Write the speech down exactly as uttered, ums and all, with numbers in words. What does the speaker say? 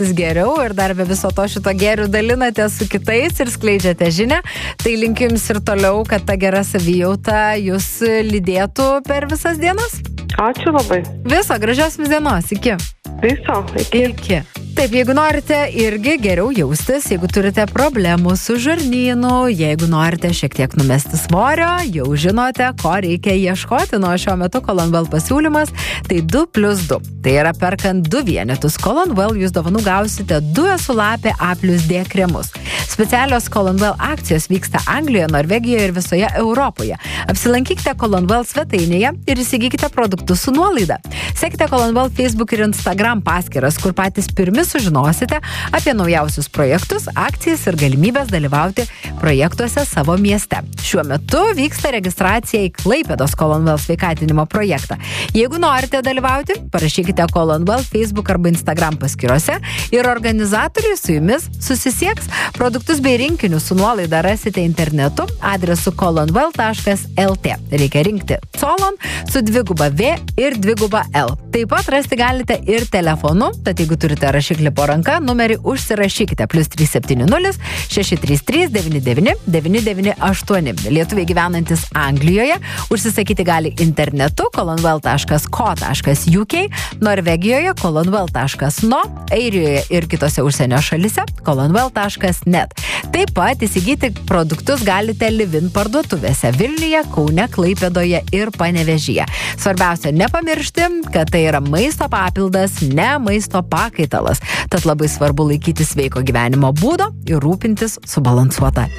geriau ir dar be viso to šito gėrių dalinate su kitais ir skleidžiate žinią. Tai linkiu jums ir toliau, kad ta gera savijauta jūs lydėtų per visas dienas. Ačiū labai. Viso, gražios jums dienos. Iki. Viso. Iki. Iki. Taip, jeigu norite irgi geriau jaustis, jeigu turite problemų su žarnynu, jeigu norite šiek tiek numesti svorio, jau žinote, ko reikia ieškoti. Nuo šiuo metu Colonwell pasiūlymas, tai du plius du. Tai yra perkant du vienetus Colonwell, jūs dovanų gausite du esulapė A plus D kremus. Specialios Colonwell akcijos vyksta Anglijoje, Norvegijoje ir visoje Europoje. Apsilankykite Colonwell svetainėje ir įsigykite produktus su nuolaida. Sekite Colonwell Facebook ir Instagram paskyras, kur patys pirmi sužinosite apie naujausius projektus, akcijas ir galimybės dalyvauti projektuose savo mieste. Šiuo metu vyksta registracija į Klaipėdos Colonwell sveikatinimo projektą. Jeigu norite dalyvauti, parašykite Colonwell Facebook arba Instagram paskyrose ir organizatoriai su jumis susisieks. Produktus bei rinkinius su nuolaida rasite internetu adresu colonwell taškas el tė. Reikia rinkti colon su dviguba V ir dviguba L. Taip pat rasti galite ir telefonu, tad jeigu turite rašiklį po ranka, numerį užsirašykite plus trys septyni nulis šeši trys trys devyni devyni devyni devyni aštuoni. Lietuviai gyvenantis Anglijoje užsisakyti gali internetu colonwell taškas co taškas uk, Norvegijoje colonwell taškas no, Airijoje ir kitose užsienio šalise colonwell taškas net. Taip pat įsigyti produktus galite Livin parduotuvėse Vilniuje, Kaune, Klaipėdoje ir Panevėžyje. Svarbiausia nepamiršti, kad tai yra maisto papildas, ne maisto pakaitalas. Tad labai svarbu laikyti sveiko gyvenimo būdo ir rūpintis subalansuota